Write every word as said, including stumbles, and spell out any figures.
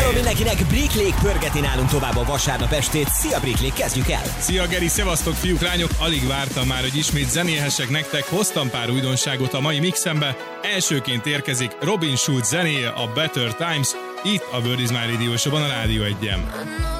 Hello mindenkinek, Bricklake pörgeti nálunk tovább a vasárnap estét. Szia Bricklake, kezdjük el! Szia Geri, szevasztok fiúk, lányok! Alig vártam már, hogy ismét zenélhessek nektek. Hoztam pár újdonságot a mai mixembe. Elsőként érkezik Robin Schulz zenéje, a Better Times, itt a Word is My Radio Show-ban, a Rádió egyen.